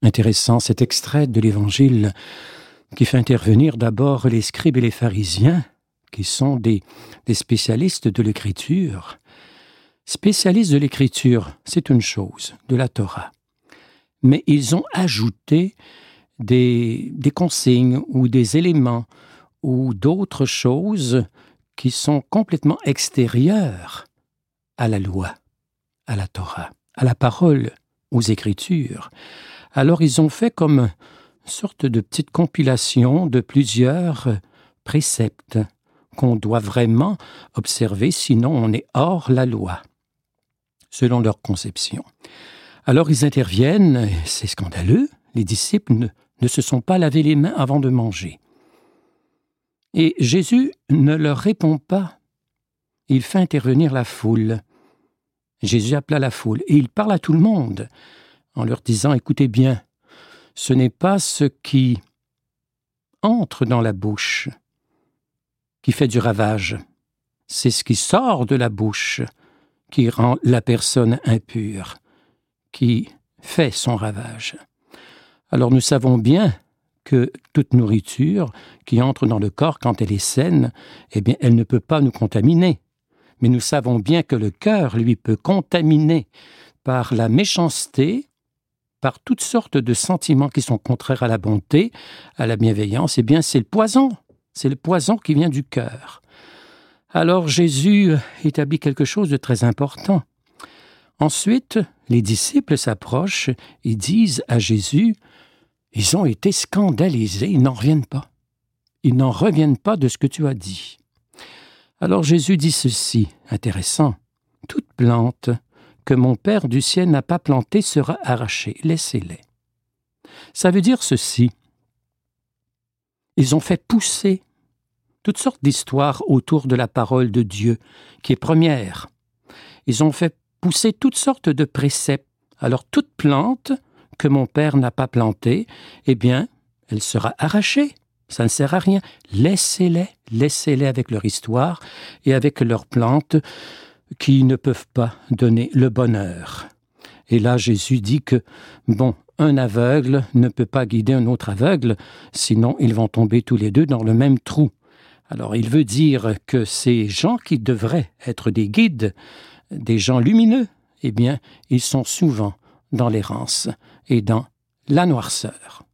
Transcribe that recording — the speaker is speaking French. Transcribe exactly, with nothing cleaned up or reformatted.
Intéressant cet extrait de l'Évangile qui fait intervenir d'abord les scribes et les pharisiens, qui sont des, des spécialistes de l'Écriture. Spécialistes de l'Écriture, c'est une chose, de la Torah. Mais ils ont ajouté des, des consignes ou des éléments ou d'autres choses qui sont complètement extérieures à la loi, à la Torah, à la parole, aux Écritures. Alors ils ont fait comme une sorte de petite compilation de plusieurs préceptes qu'on doit vraiment observer, sinon on est hors la loi, selon leur conception. Alors ils interviennent, c'est scandaleux, les disciples ne, ne se sont pas lavé les mains avant de manger. Et Jésus ne leur répond pas. Il fait intervenir la foule. Jésus appela la foule et il parle à tout le monde en leur disant « Écoutez bien, ce n'est pas ce qui entre dans la bouche qui fait du ravage, c'est ce qui sort de la bouche qui rend la personne impure, qui fait son ravage. » Alors nous savons bien que toute nourriture qui entre dans le corps quand elle est saine, eh bien, elle ne peut pas nous contaminer. Mais nous savons bien que le cœur, lui, peut contaminer par la méchanceté, par toutes sortes de sentiments qui sont contraires à la bonté, à la bienveillance. Eh bien, c'est le poison. C'est le poison qui vient du cœur. Alors Jésus établit quelque chose de très important. Ensuite, les disciples s'approchent et disent à Jésus, ils ont été scandalisés, ils n'en reviennent pas. Ils n'en reviennent pas de ce que tu as dit. Alors Jésus dit ceci, intéressant, « Toute plante que mon Père du ciel n'a pas plantée sera arrachée, laissez-les. » Ça veut dire ceci, ils ont fait pousser toutes sortes d'histoires autour de la parole de Dieu, qui est première. Ils ont fait pousser toutes sortes de préceptes. Alors toute plante que mon Père n'a pas plantée, eh bien, elle sera arrachée. Ça ne sert à rien. Laissez-les, laissez-les avec leur histoire et avec leurs plantes qui ne peuvent pas donner le bonheur. Et là, Jésus dit que, bon, un aveugle ne peut pas guider un autre aveugle, sinon ils vont tomber tous les deux dans le même trou. Alors, il veut dire que ces gens qui devraient être des guides, des gens lumineux, eh bien, ils sont souvent dans l'errance et dans la noirceur.